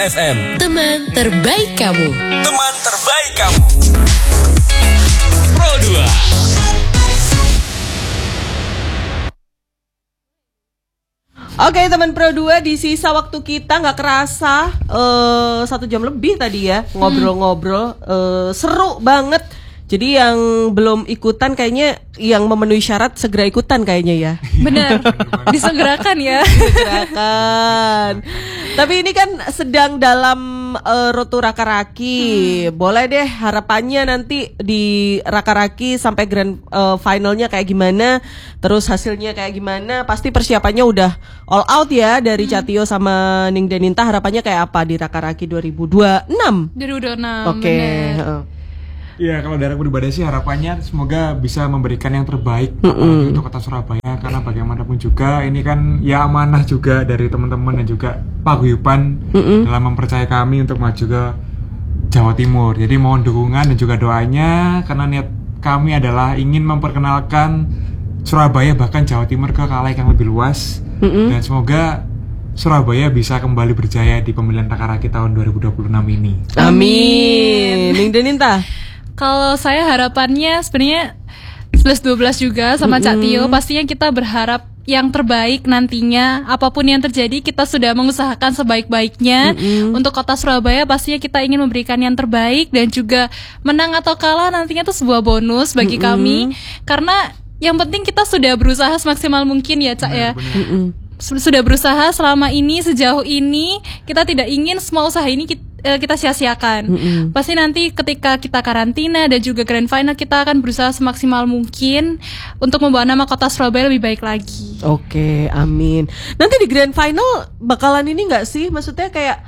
FM. Teman terbaik kamu. Teman terbaik kamu. Pro 2. Oke teman Pro 2, di sisa waktu kita nggak kerasa 1 jam lebih tadi ya ngobrol-ngobrol, seru banget. Jadi yang belum ikutan kayaknya yang memenuhi syarat segera ikutan kayaknya ya. Benar, disegerakan ya. Disegerakan. Tapi ini kan sedang dalam Road to Raka-Raki. Boleh deh harapannya nanti di Raka-Raki sampai grand finalnya kayak gimana, terus hasilnya kayak gimana. Pasti persiapannya udah all out ya dari Catio sama Ning Deninta. Harapannya kayak apa di Raka-Raki 2026? 2026. Oke. Ya, kalau dari aku pribadi sih harapannya semoga bisa memberikan yang terbaik apalagi untuk kota Surabaya, karena bagaimanapun juga ini kan ya amanah juga dari teman-teman dan juga paguyuban dalam mempercayai kami untuk maju ke Jawa Timur. Jadi mohon dukungan dan juga doanya, karena niat kami adalah ingin memperkenalkan Surabaya bahkan Jawa Timur ke khalayak yang lebih luas. Dan semoga Surabaya bisa kembali berjaya di pemilihan Raka-Raki tahun 2026 ini. Amin. Ning Deninta. Kalau saya harapannya sebenarnya 11-12 juga sama Cak Tio. Pastinya kita berharap yang terbaik nantinya. Apapun yang terjadi kita sudah mengusahakan sebaik-baiknya. Untuk kota Surabaya pastinya kita ingin memberikan yang terbaik. Dan juga menang atau kalah nantinya itu sebuah bonus bagi kami. Karena yang penting kita sudah berusaha semaksimal mungkin ya Cak ya. Sudah berusaha selama ini, sejauh ini. Kita tidak ingin semua usaha ini kita sia-siakan. Pasti nanti ketika kita karantina dan juga grand final kita akan berusaha semaksimal mungkin untuk membawa nama kota Surabaya lebih baik lagi. Oke, amin. Nanti di grand final bakalan ini nggak sih? Maksudnya kayak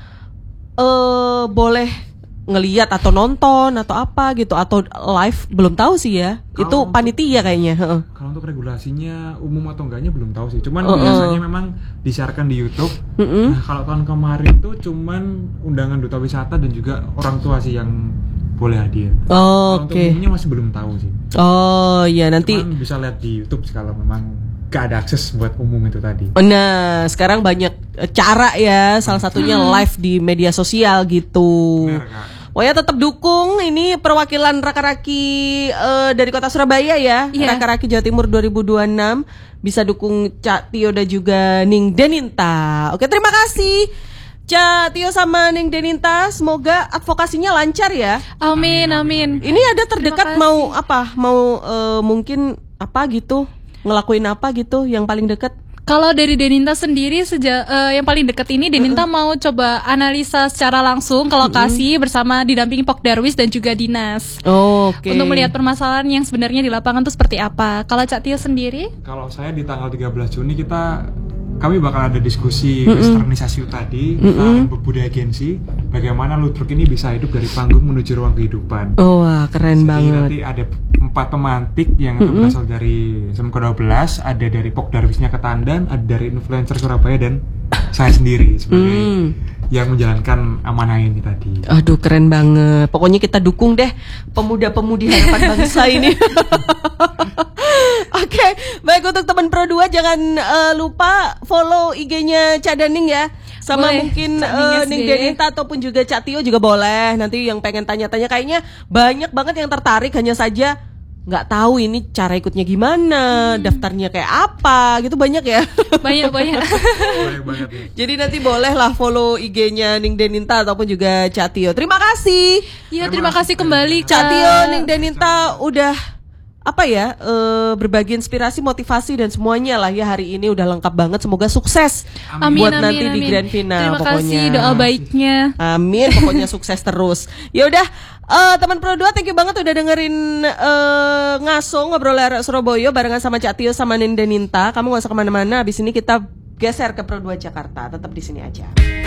boleh ngelihat atau nonton atau apa gitu, atau live, belum tahu sih ya. Itu panitia kayaknya. Kalau untuk regulasinya umum atau enggaknya belum tahu sih. Cuman biasanya memang disiarkan di YouTube. Nah, kalau tahun kemarin tuh cuman undangan duta wisata dan juga orang tua sih yang boleh hadir. Kalau untuk umumnya masih belum tahu sih. Oh iya, nanti cuman bisa lihat di YouTube sih kalau memang gak ada akses buat umum itu tadi. Nah, sekarang banyak cara ya, salah satunya live di media sosial gitu. Benar, Kak. Pokoknya tetap dukung ini perwakilan Raka-Raki dari kota Surabaya ya. Raka-Raki Jawa Timur 2026. Bisa dukung Cak Tio dan juga Ning Deninta. Oke, terima kasih Cak Tio sama Ning Deninta. Semoga advokasinya lancar ya. Amin, amin. Ini ada terdekat mau apa? Mau mungkin apa gitu? Ngelakuin apa gitu yang paling dekat? Kalau dari Deninta sendiri yang paling dekat ini Deninta mau coba analisa secara langsung ke lokasi bersama didampingi Pok Darwis dan juga Dinas. Untuk melihat permasalahan yang sebenarnya di lapangan itu seperti apa. Kalau Cak Tio sendiri? Kalau saya di tanggal 13 Juni kami bakal ada diskusi westernisasi tadi. Kita akan berbudaya agensi bagaimana ludruk ini bisa hidup dari panggung menuju ruang kehidupan. Wah, keren banget. Nanti ada 4 pemantik yang berasal dari SMK 12, ada dari Pok Darwisnya Ketandan, ada dari influencer Surabaya dan saya sendiri sebagai yang menjalankan amanah ini tadi. Aduh, keren banget. Pokoknya kita dukung deh pemuda-pemudi harapan bangsa ini. Oke, baik, untuk teman Pro 2 jangan lupa follow IG-nya Cak Daning ya. Sama boleh, mungkin Ning Deninta ataupun juga Cak Tio juga boleh. Nanti yang pengen tanya-tanya kayaknya banyak banget yang tertarik, hanya saja nggak tahu ini cara ikutnya gimana, daftarnya kayak apa gitu, banyak ya. Banyak banget ya. Jadi nanti boleh lah follow IG-nya Ning Deninta ataupun juga Cak Tio. Terima kasih. Iya, terima kasih kembali Cak Tio, Ning Deninta udah berbagi inspirasi, motivasi dan semuanya lah ya hari ini, udah lengkap banget. Semoga sukses buat nanti di grand final. Terima kasih doa baiknya. Amin, pokoknya sukses terus. Ya udah, teman Pro 2 thank you banget udah dengerin Ngaso Ngobrol Arek Surabaya barengan sama Cak Tio sama Ning Deninta. Kamu gak usah kemana-mana, abis ini kita geser ke Pro 2 Jakarta. Tetap di sini aja.